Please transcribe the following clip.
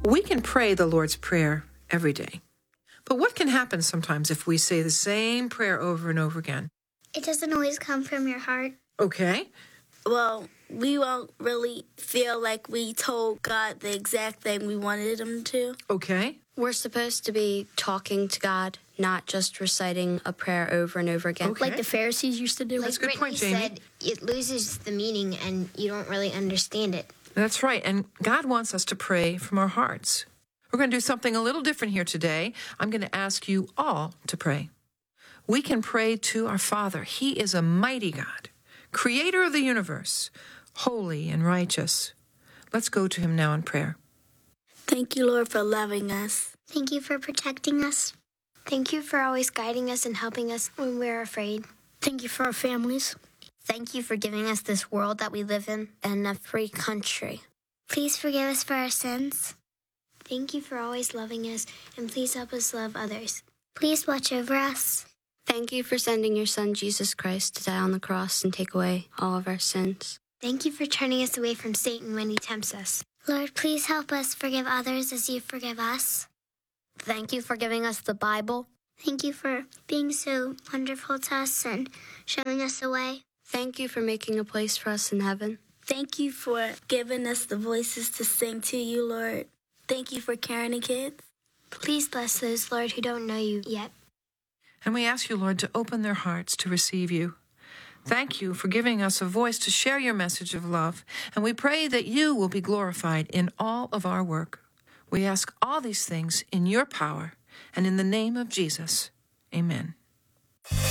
We can pray the Lord's Prayer every day. But what can happen sometimes if we say the same prayer over and over again? It doesn't always come from your heart. Okay. Well, we won't really feel like we told God the exact thing we wanted him to. Okay. We're supposed to be talking to God, not just reciting a prayer over and over again. Okay. Like the Pharisees used to do. That's a good point, Jamie. Said, it loses the meaning and you don't really understand it. That's right. And God wants us to pray from our hearts. We're going to do something a little different here today. I'm going to ask you all to pray. We can pray to our Father. He is a mighty God, creator of the universe, holy and righteous. Let's go to him now in prayer. Thank you, Lord, for loving us. Thank you for protecting us. Thank you for always guiding us and helping us when we're afraid. Thank you for our families. Thank you for giving us this world that we live in and a free country. Please forgive us for our sins. Thank you for always loving us, and please help us love others. Please watch over us. Thank you for sending your Son, Jesus Christ, to die on the cross and take away all of our sins. Thank you for turning us away from Satan when he tempts us. Lord, please help us forgive others as you forgive us. Thank you for giving us the Bible. Thank you for being so wonderful to us and showing us the way. Thank you for making a place for us in heaven. Thank you for giving us the voices to sing to you, Lord. Thank you for caring the kids. Please bless those, Lord, who don't know you yet. And we ask you, Lord, to open their hearts to receive you. Thank you for giving us a voice to share your message of love. And we pray that you will be glorified in all of our work. We ask all these things in your power and in the name of Jesus. Amen.